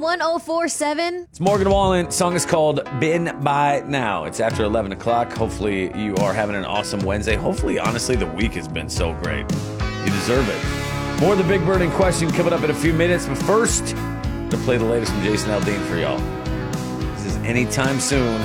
1047. It's Morgan Wallen. Song is called Been By Now. It's after 11 o'clock. Hopefully you are having an awesome Wednesday. Hopefully, honestly, the week has been so great. You deserve it. More of the Big Bird in question coming up in a few minutes. But first, to play the latest from Jason Aldean for y'all. This is Anytime Soon.